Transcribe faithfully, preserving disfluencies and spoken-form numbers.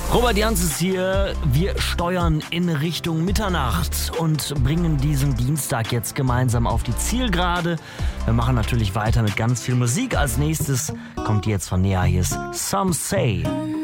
Robert Jans ist hier. Wir steuern in Richtung Mitternacht und bringen diesen Dienstag jetzt gemeinsam auf die Zielgerade. Wir machen natürlich weiter mit ganz viel Musik. Als nächstes kommt jetzt von Nea, hier ist Some Say.